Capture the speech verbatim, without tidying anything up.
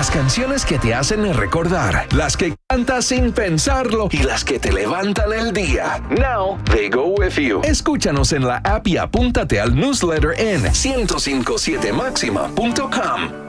Las canciones que te hacen recordar, las que cantas sin pensarlo y las que te levantan el día. Now they go with you. Escúchanos en la app y apúntate al newsletter en ciento cincuenta y siete máxima punto com.